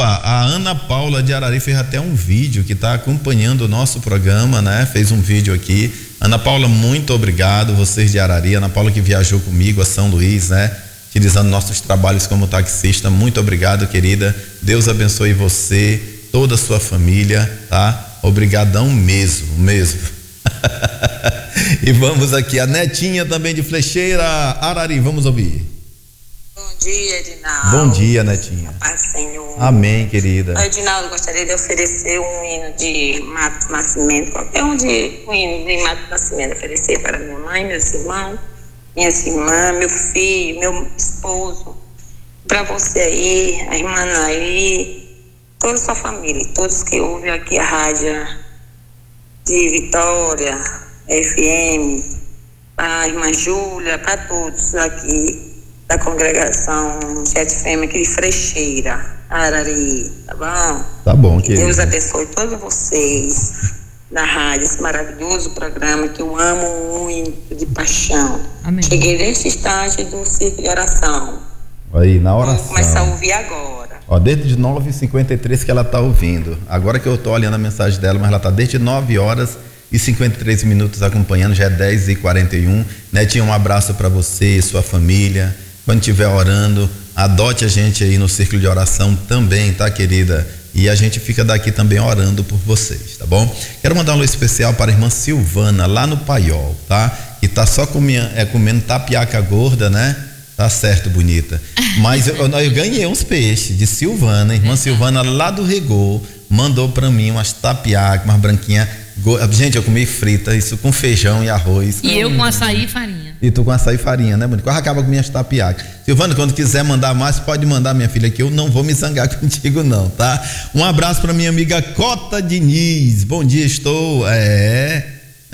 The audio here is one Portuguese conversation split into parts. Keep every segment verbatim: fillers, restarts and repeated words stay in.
Opa, a Ana Paula de Arari fez até um vídeo que está acompanhando o nosso programa, né? Fez um vídeo aqui. Ana Paula, muito obrigado, vocês de Arari. Ana Paula que viajou comigo a São Luís, né? Utilizando nossos trabalhos como taxista. Muito obrigado, querida. Deus abençoe você, toda a sua família, tá? Obrigadão mesmo, mesmo. E vamos aqui, a Netinha também de Flecheira, Arari, vamos ouvir. Bom dia, Edinaldo. Bom dia, Netinha. Paz do Senhor. Amém, querida. Edinaldo, gostaria de oferecer um hino de Mato Nascimento, qualquer um de um hino de Mato Nascimento, oferecer para minha mãe, meus irmãos, minhas irmãs, meu filho, meu esposo, para você aí, a irmã Naí, toda a sua família, todos que ouvem aqui a rádio de Vitória, F M, a irmã Júlia, para todos aqui da congregação Sete Fêmeas aqui de Frecheira, Arari, tá bom? Tá bom, que querido. Deus abençoe todos vocês da rádio, esse maravilhoso programa que eu amo muito, de paixão. Amém. Cheguei nesse instante do círculo de oração. Aí, na oração. Vou começar a ouvir agora. Ó, desde nove e cinquenta e três que ela tá ouvindo. Agora que eu tô olhando a mensagem dela, mas ela tá desde nove horas e cinquenta e três minutos acompanhando, já é dez e quarenta e um. Netinha, um abraço para você e sua família. Quando estiver orando, adote a gente aí no círculo de oração também, tá, querida? E a gente fica daqui também orando por vocês, tá bom? Quero mandar um alô especial para a irmã Silvana, lá no Paiol, tá? Que tá só comendo, é, comendo tapiaca gorda, né? Tá certo, bonita. Mas eu, eu ganhei uns peixes de Silvana, irmã Silvana lá do Regô, mandou para mim umas tapiacas, umas branquinhas. Gente, eu comi frita, isso com feijão e arroz. E eu com açaí e farinha. E tu com açaí e farinha, né, bonito? Quase acaba com minhas tapiacas. Silvana, quando quiser mandar mais, pode mandar, minha filha, que eu não vou me zangar contigo, não, tá? Um abraço para minha amiga Cota Diniz. Bom dia, estou. É.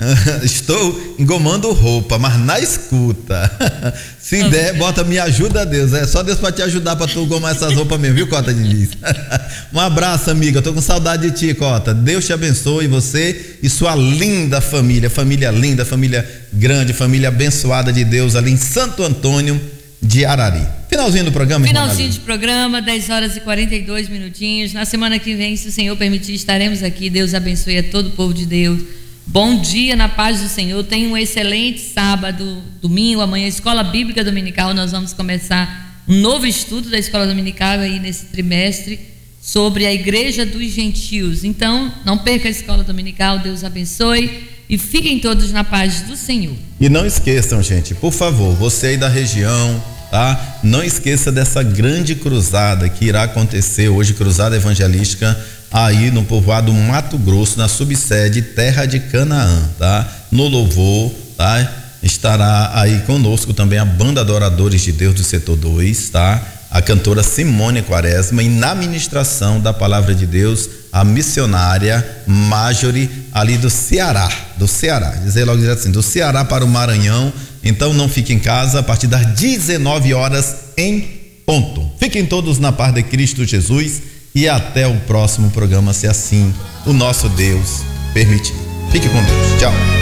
Estou engomando roupa, mas na escuta. Se der, bota me ajuda, Deus. É só Deus pra te ajudar pra tu engomar essas roupas mesmo, viu, Cota Diniz? Um abraço, amiga. Eu tô com saudade de ti, Cota. Deus te abençoe, você e sua linda família. Família linda, família grande, família abençoada de Deus ali em Santo Antônio de Arari. Finalzinho do programa, Finalzinho de programa, dez horas e quarenta e dois minutinhos. Na semana que vem, se o Senhor permitir, estaremos aqui. Deus abençoe a todo o povo de Deus. Bom dia, na paz do Senhor. Tenha um excelente sábado, domingo, amanhã, Escola Bíblica Dominical. Nós vamos começar um novo estudo da Escola Dominical aí nesse trimestre sobre a Igreja dos Gentios. Então, não perca a Escola Dominical. Deus abençoe e fiquem todos na paz do Senhor. E não esqueçam, gente, por favor, você aí da região, tá? Não esqueça dessa grande cruzada que irá acontecer hoje, cruzada evangelística, aí no povoado Mato Grosso, na subsede Terra de Canaã, tá? No louvor, tá? Estará aí conosco também a banda Adoradores de Deus do setor dois, tá? A cantora Simone Quaresma, e na ministração da palavra de Deus, a missionária Marjorie, ali do Ceará, do Ceará, dizer logo direto assim, do Ceará para o Maranhão. Então não fique em casa, a partir das dezenove horas em ponto. Fiquem todos na paz de Cristo Jesus. E até o próximo programa, se assim o nosso Deus permitir. Fique com Deus. Tchau.